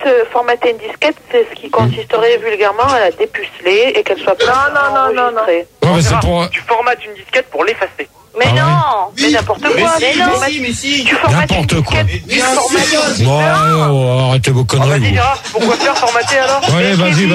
Formater une disquette, c'est ce qui consisterait vulgairement à la dépuceler et qu'elle soit pas enregistrée. Non, mais c'est pour... Tu formates une disquette pour l'effacer. Mais non, mais n'importe quoi. Mais si. Tu formates une N'importe quoi. disquette. Non, arrêtez vos conneries. Vas-y, vous. Gérard, pourquoi faire formater alors? Ouais,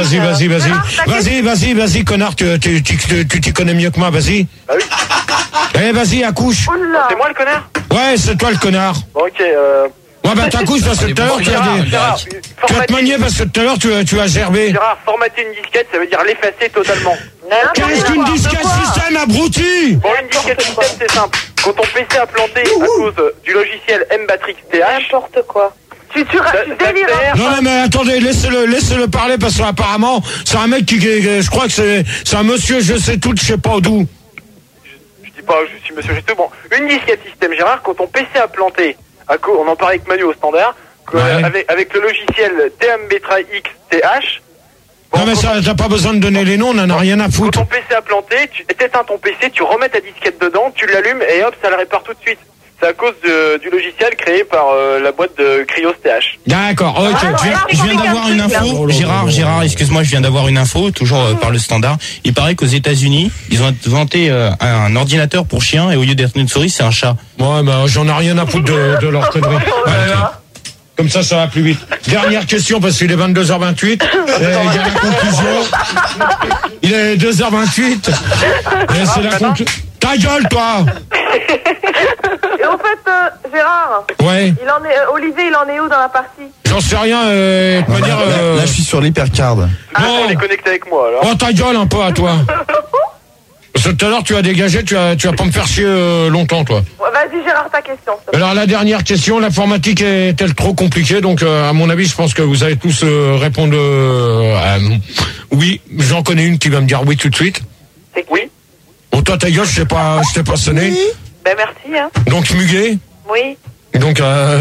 vas-y, connard, tu t'y connais mieux que moi, vas-y. Bah oui. Allez, vas-y, accouche. Oula. C'est moi le connard? Ouais, c'est toi le connard. Bon, ok, Ouais, bah t'accouches parce que tout à l'heure, tu vas te manier parce que tout à l'heure, tu as gerbé. Gérard, formater une disquette, ça veut dire l'effacer totalement. Qu'est-ce qu'une disquette système, abruti? Bon, une disquette système, c'est simple. Quand ton PC a planté à cause du logiciel M-Batrix TH, N'importe quoi. Tu délires. Non, mais attendez, laissez-le parler parce qu'apparemment, c'est un mec qui, je crois que c'est un monsieur, je sais tout, je sais pas d'où. Je dis pas, je suis monsieur Gesteux. Bon, une disquette système, Gérard, quand ton PC a planté, on en parlait avec Manu au standard, avec le logiciel TMBTRIX TH. Non, mais ça, t'as pas besoin de donner les noms, on en a rien à foutre. Quand ton PC a planté, tu éteins ton PC, tu remets ta disquette dedans, tu l'allumes et hop, ça le répare tout de suite. C'est à cause du logiciel créé par la boîte de Cryos TH. D'accord, ok. Je viens d'avoir une info. Gérard, excuse-moi, je viens d'avoir une info, toujours par le standard. Il paraît qu'aux États-Unis, ils ont inventé un ordinateur pour chien et au lieu d'être une souris, c'est un chat. Ouais, bah, j'en ai rien à foutre de leur connerie. Comme ça va plus vite. Dernière question, parce qu'il est 22h28. Il y a la conclusion. Il est 2h28. Et c'est la conclusion. Ta gueule, toi! Et en fait, Gérard. Ouais. Olivier, il en est où dans la partie? J'en sais rien, Là, je suis sur l'hypercard. On est connecté avec moi, alors. Oh, ta gueule un peu à toi. Parce que tout à l'heure, tu as dégagé, tu vas pas me faire chier longtemps, toi. Vas-y, Gérard, ta question. Alors, la dernière question, l'informatique est-elle trop compliquée? Donc, à mon avis, je pense que vous allez tous répondre oui. J'en connais une qui va me dire oui tout de suite. C'est qui? Oui. Bon, toi, ta gueule, je t'ai pas sonné. Oui. Ben, merci, hein. Donc, Muguet. Oui. Donc,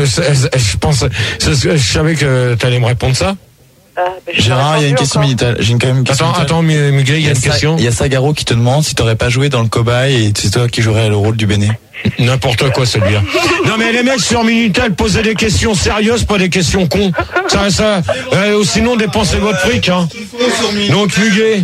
je savais que t'allais me répondre ça. Gérard, il y a une question militaire. J'ai quand même une question. Attends, Muguet, il y a une question. Il y a Sagaro qui te demande si t'aurais pas joué dans le cobaye et c'est toi qui jouerais le rôle du Béné. N'importe quoi, celui-là. Non, mais les mecs sur Minitel posaient des questions sérieuses, pas des questions cons. Sinon, dépensez votre fric, hein. Donc, Muguet.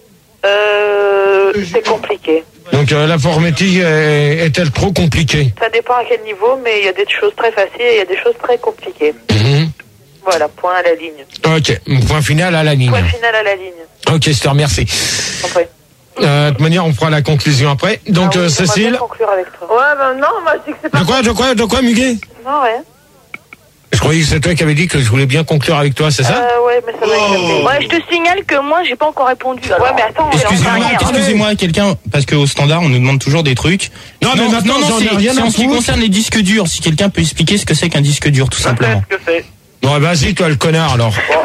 C'est compliqué. Donc, l'informatique est-elle trop compliquée? Ça dépend à quel niveau, mais il y a des choses très faciles et il y a des choses très compliquées. Voilà, point à la ligne. Ok, point final à la ligne. Point final à la ligne. Ok, je te remercie. De toute manière, on fera la conclusion après. Donc, Cécile. Conclure avec toi. Ouais, ben non, moi je dis que c'est pas. De quoi, Muguet? Non, ouais. Je croyais que c'est toi qui avais dit que je voulais bien conclure avec toi, c'est ça? Ouais, mais ça va être. Ouais, je te signale que moi, j'ai pas encore répondu. Alors. Ouais, mais attends. Excusez-moi, quelqu'un, parce qu'au standard, on nous demande toujours des trucs. Non, mais maintenant, c'est en ce qui concerne les disques durs. Si quelqu'un peut expliquer ce que c'est qu'un disque dur, tout simplement. Qu'est-ce que c'est? Bon, vas-y, toi, le connard, alors. Bon,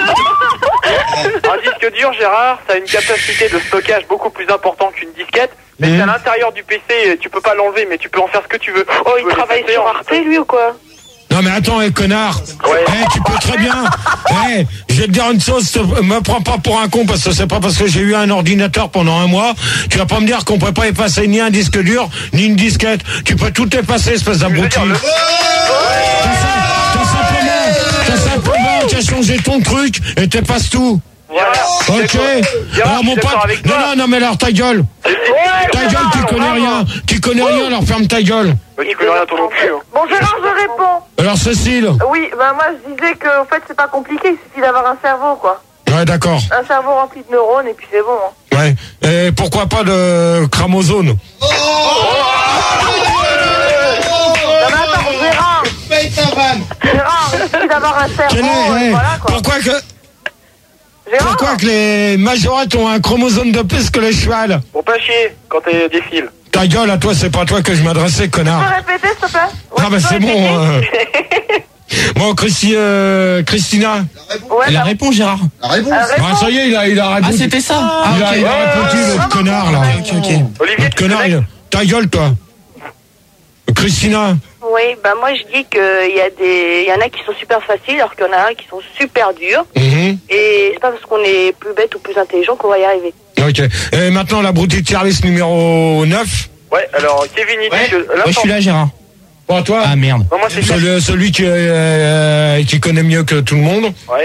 un disque dur, Gérard, ça a une capacité de stockage beaucoup plus importante qu'une disquette. Mais c'est à l'intérieur du PC, tu peux pas l'enlever, mais tu peux en faire ce que tu veux. Oh, il travaille sur Arte, lui, ou quoi? Non, mais attends, connard. Ouais. Tu peux très bien. Je vais te dire une chose, me prends pas pour un con, parce que c'est pas parce que j'ai eu un ordinateur pendant un mois, tu vas pas me dire qu'on peut pas effacer ni un disque dur, ni une disquette. Tu peux tout effacer, espèce d'abruti. Tu as changé ton truc et t'effaces tout. Voilà. Ok. Alors mon pote, non, mais alors ta gueule. Ta gueule, tu connais rien, alors ferme ta gueule. Tu connais rien, ton nom cul. Bon, Gérard, je réponds. Alors Cécile. Oui, bah moi je disais que en fait c'est pas compliqué, il suffit d'avoir un cerveau, quoi. Ouais, d'accord. Un cerveau rempli de neurones et puis c'est bon. Hein. Ouais. Et pourquoi pas de chromosome? Non mais attends, Gérard. Gérard, il suffit d'avoir un cerveau. Voilà, quoi. Pourquoi que les majorettes ont un chromosome de plus que le cheval? Pour pas chier quand t'es des fils. Ta gueule, à toi, c'est pas à toi que je m'adressais, connard. Tu peux répéter, s'il te plaît? Non, mais c'est bon. Bon, Christina. La réponse, Gérard. La réponse. Ça y est, il a répondu. Ah, c'était ça. Il a répondu, l'autre connard, là. Ok. Olivier, Connard, ta gueule, toi. Christina. Oui, bah moi je dis qu'il y en a qui sont super faciles alors qu'il y en a qui sont super durs. Et c'est pas parce qu'on est plus bête ou plus intelligent qu'on va y arriver. Ok. Et maintenant, l'abruti de service numéro 9. Ouais, alors Kevin, il dit que... je suis là, Gérard. Pas toi. Ah merde. Non, moi, c'est Celui qui connaît mieux que tout le monde. Ouais.